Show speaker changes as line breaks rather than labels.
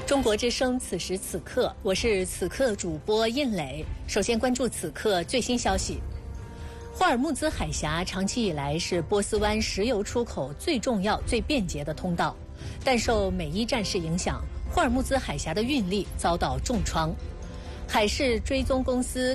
中国之声此时此刻，我是此刻主播印磊。首先关注此刻最新消息。霍尔木兹海峡长期以来是波斯湾石油出口最重要、最便捷的通道，但受美伊战事影响，霍尔木兹海峡的运力遭到重创。海事追踪公司